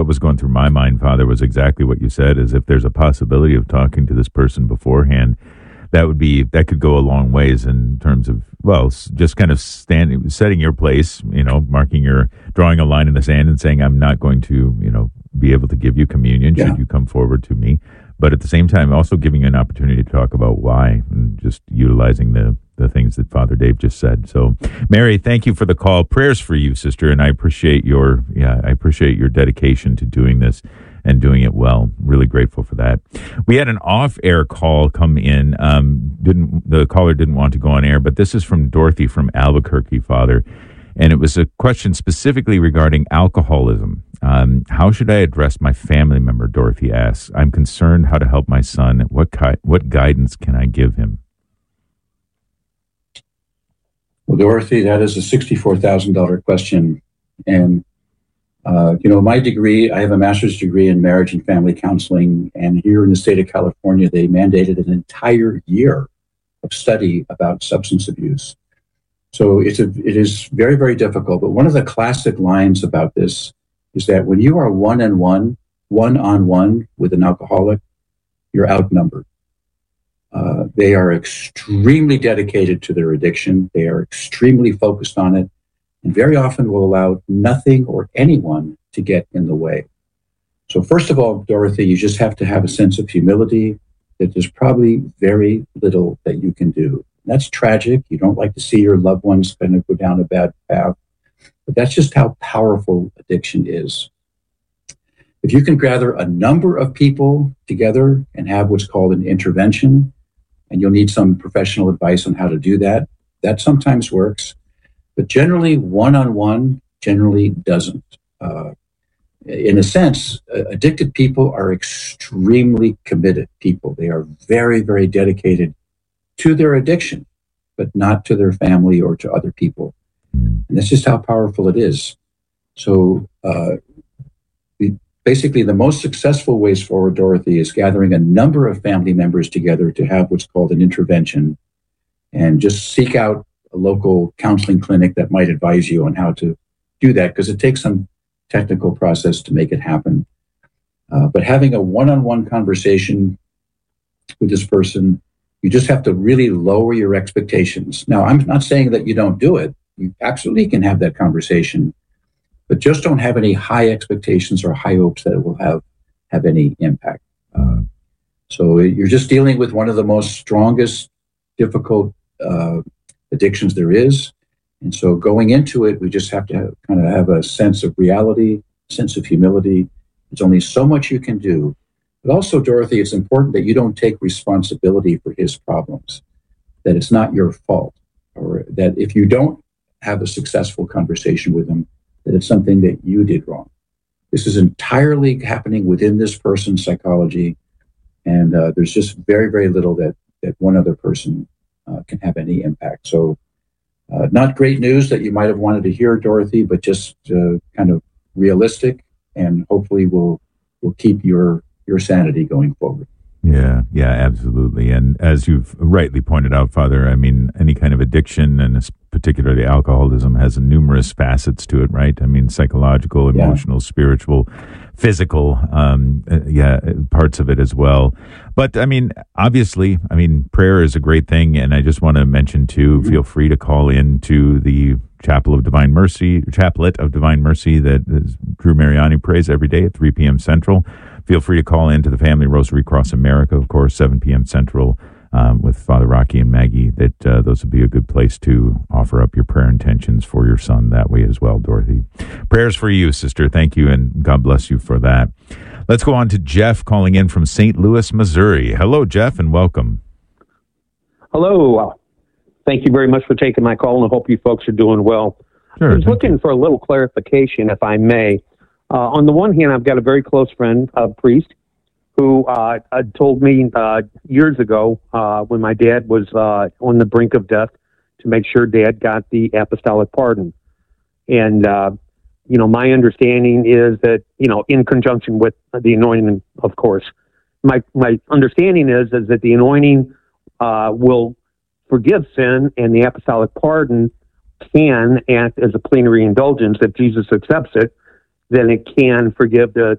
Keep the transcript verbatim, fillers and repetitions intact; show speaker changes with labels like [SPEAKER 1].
[SPEAKER 1] what was going through my mind, Father, was exactly what you said, is if there's a possibility of talking to this person beforehand, that would be, that could go a long ways in terms of, well, just kind of standing, setting your place, you know, marking your, drawing a line in the sand and saying, I'm not going to, you know, be able to give you communion should
[SPEAKER 2] Yeah.
[SPEAKER 1] you come forward to me. But at the same time, also giving you an opportunity to talk about why, and just utilizing the, the things that Father Dave just said. So, Mary, thank you for the call. Prayers for you, sister, and I appreciate your, yeah, I appreciate your dedication to doing this and doing it well. Really grateful for that. We had an off-air call come in. Um, didn't the caller didn't want to go on air, but this is from Dorothy from Albuquerque, Father, and it was a question specifically regarding alcoholism. Um, how should I address my family member? Dorothy asks. I'm concerned how to help my son. What ki- what guidance can I give him?
[SPEAKER 2] Well, Dorothy, that is a sixty-four thousand dollars question, and Uh, you know, my degree, I have a master's degree in marriage and family counseling, and here in the state of California, they mandated an entire year of study about substance abuse. So it's a, it is very, very difficult. But one of the classic lines about this is that when you are one-on-one, one-on-one with an alcoholic, you're outnumbered. Uh, they are extremely dedicated to their addiction. They are extremely focused on it, and very often will allow nothing or anyone to get in the way. So first of all, Dorothy, you just have to have a sense of humility that there's probably very little that you can do. That's tragic. You don't like to see your loved ones kind of go down a bad path, but that's just how powerful addiction is. If you can gather a number of people together and have what's called an intervention, and you'll need some professional advice on how to do that, that sometimes works. But generally, one-on-one generally doesn't. Uh, in a sense, uh, addicted people are extremely committed people. They are very, very dedicated to their addiction, but not to their family or to other people. And that's just how powerful it is. So uh, the, basically, the most successful ways forward, Dorothy, is gathering a number of family members together to have what's called an intervention, and just seek out a local counseling clinic that might advise you on how to do that, because it takes some technical process to make it happen. Uh, but having a one-on-one conversation with this person, you just have to really lower your expectations. Now, I'm not saying that you don't do it. You absolutely can have that conversation, but just don't have any high expectations or high hopes that it will have, have any impact. Uh, so you're just dealing with one of the most strongest, difficult uh, addictions there is. And so going into it, we just have to have, kind of have a sense of reality, sense of humility. There's only so much you can do. But also, Dorothy, it's important that you don't take responsibility for his problems, that it's not your fault, or that if you don't have a successful conversation with him, that it's something that you did wrong. This is entirely happening within this person's psychology, and uh, there's just very, very little that, that one other person uh, can have any impact. So uh, not great news that you might have wanted to hear, Dorothy, but just uh, kind of realistic, and hopefully will will keep your your sanity going forward.
[SPEAKER 1] Yeah, yeah, absolutely. And as you've rightly pointed out, Father, I mean, any kind of addiction, and particularly alcoholism, has numerous facets to it, right? I mean, psychological, emotional, yeah. spiritual, physical, um, uh, yeah, parts of it as well. But, I mean, obviously, I mean, prayer is a great thing, and I just want to mention, too, mm-hmm. feel free to call in to the Chapel of Divine Mercy, Chaplet of Divine Mercy that Drew Mariani prays every day at three p.m. Central. Feel free to call in to the Family Rosary Cross America, of course, seven p.m. Central, um, with Father Rocky and Maggie. That uh, those would be a good place to offer up your prayer intentions for your son that way as well, Dorothy. Prayers for you, sister. Thank you, and God bless you for that. Let's go on to Jeff calling in from Saint Louis, Missouri. Hello, Jeff, and welcome.
[SPEAKER 3] Hello. Thank you very much for taking my call, and I hope you folks are doing well.
[SPEAKER 1] Sure,
[SPEAKER 3] I was looking you. for a little clarification, if I may. Uh, on the one hand, I've got a very close friend, a priest, who uh, told me uh, years ago uh, when my dad was uh, on the brink of death to make sure Dad got the apostolic pardon. And, uh, you know, my understanding is that, you know, in conjunction with the anointing, of course, my my understanding is, is that the anointing uh, will forgive sin, and the apostolic pardon can act as a plenary indulgence if Jesus accepts it. than it can forgive the